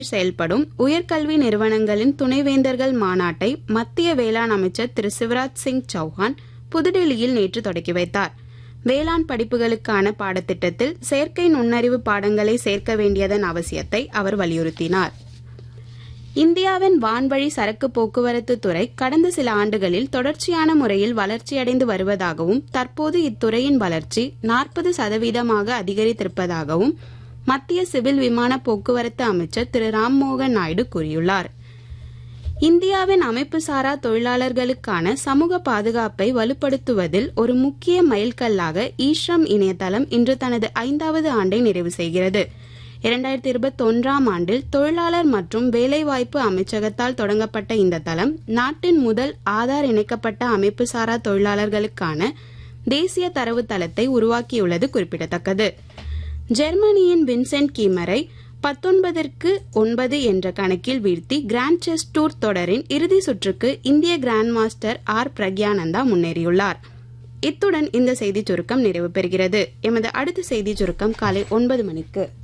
செயல்படும் உயர்கல்வி நிறுவனங்களின் துணைவேந்தர்கள் மாநாட்டை மத்திய வேளாண் அமைச்சர் திரு சிவராஜ் சிங் சௌஹான் புதுடெல்லியில் நேற்று தொடங்கி வைத்தார். வேளாண் படிப்புகளுக்கான பாடத்திட்டத்தில் செயற்கை நுண்ணறிவு பாடங்களை சேர்க்க வேண்டியதன் அவசியத்தை அவர் வலியுறுத்தினார். இந்தியாவின் வான்வழி சரக்கு போக்குவரத்து துறை கடந்த சில ஆண்டுகளில் தொடர்ச்சியான முறையில் வளர்ச்சியடைந்து வருவதாகவும் தற்போது இத்துறையின் வளர்ச்சி 40% அதிகரித்திருப்பதாகவும் மத்திய சிவில் விமான போக்குவரத்து அமைச்சர் திரு ராம்மோகன் நாயுடு கூறியுள்ளார். இந்தியாவின் அமைப்புசாரா தொழிலாளர்களுக்கான சமூக பாதுகாப்பை வலுப்படுத்துவதில் ஒரு முக்கிய மைல்கல்லாக ஈஸ்ரம் இணையதளம் இன்று தனது 5வது ஆண்டை நிறைவு செய்கிறது. 2021ஆம் ஆண்டில் தொழிலாளர் மற்றும் வேலைவாய்ப்பு அமைச்சகத்தால் தொடங்கப்பட்ட இந்த தளம் நாட்டின் முதல் ஆதார் இணைக்கப்பட்ட அமைப்புசாரா தொழிலாளர்களுக்கான தேசிய தரவுத்தளத்தை உருவாக்கியுள்ளது குறிப்பிடத்தக்கது. ஜெர்மனியின் வின்சென்ட் கீமரை 19-9 என்ற கணக்கில் வீழ்த்தி கிராண்ட் செஸ் டூர் தொடரின் இறுதி சுற்றுக்கு இந்திய கிராண்ட் மாஸ்டர் ஆர் பிரக்யானந்தா முன்னேறியுள்ளார். இத்துடன் இந்த செய்திச் சுருக்கம் நிறைவு பெறுகிறது. எமது அடுத்த செய்திச் சுருக்கம் காலை 9 மணிக்கு.